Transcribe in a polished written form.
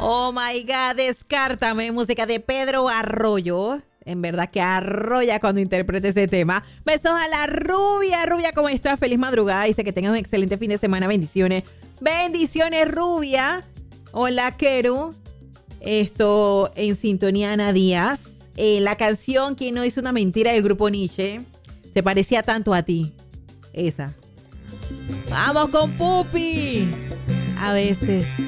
Oh my God, Descártame, música de Pedro Arroyo. En verdad que arrolla cuando interprete ese tema. Besos a la Rubia. Rubia, ¿cómo estás? Feliz madrugada. Dice que tengas un excelente fin de semana. Bendiciones. Bendiciones, Rubia. Hola, Keru. Esto en sintonía, Ana Díaz. La canción ¿Quién no hizo una mentira? Del grupo Nietzsche. Se parecía tanto a ti. Esa. Vamos con Pupi. A veces